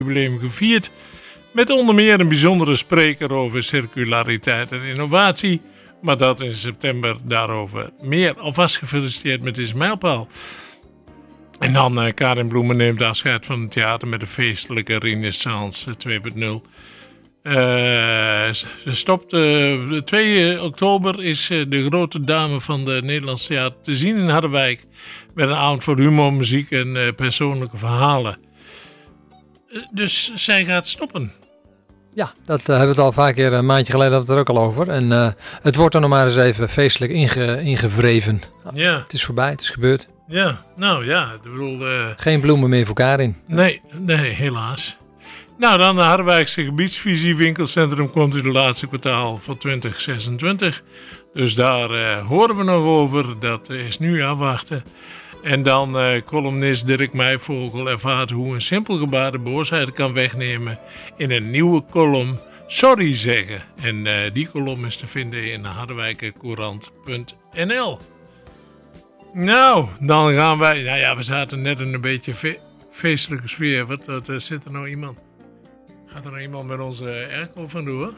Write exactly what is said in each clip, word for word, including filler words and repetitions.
jubileum gevierd. Met onder meer een bijzondere spreker over circulariteit en innovatie. Maar dat in september daarover meer. Alvast gefeliciteerd met deze mijlpaal. En dan uh, Karin Bloemen neemt afscheid van het theater met een feestelijke renaissance twee punt nul. Uh, ze stopt, uh, twee oktober is uh, de grote dame van de Nederlandse theater te zien in Harderwijk. Met een avond voor humor, muziek en uh, persoonlijke verhalen. Uh, dus zij gaat stoppen. Ja, dat uh, hebben we het al een paar keer een maandje geleden hadden we het er ook al over. En uh, het wordt er nog maar eens even feestelijk inge, ingevreven. Ja. Het is voorbij, het is gebeurd. Ja, nou ja, ik bedoel... Uh... Geen bloemen meer voor Karin. Nee, nee, helaas. Nou, dan de Harderwijkse gebiedsvisie winkelcentrum komt in het laatste kwartaal van twintig zesentwintig. Dus daar uh, horen we nog over. Dat is nu afwachten. En dan uh, columnist Dirk Meijvogel ervaart hoe een simpel gebaar de boosheid kan wegnemen in een nieuwe column Sorry zeggen. En uh, die column is te vinden in harderwijkercourant punt n l. Nou, dan gaan wij... Nou ja, we zaten net in een beetje fe- feestelijke sfeer. Wat, wat uh, zit er nou iemand... Gaat er nou iemand met onze airco van doen?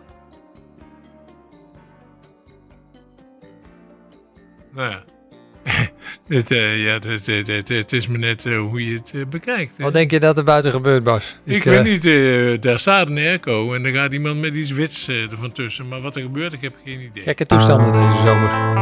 Nou ja. dit, uh, ja dit, dit, dit, het is maar net uh, hoe je het uh, bekijkt. Hè? Wat denk je dat er buiten gebeurt, Bas? Ik, Ik uh... weet niet. Uh, daar staat een airco en er gaat iemand met iets wits uh, ervan tussen. Maar wat er gebeurt, ik heb geen idee. Gekke toestanden deze zomer.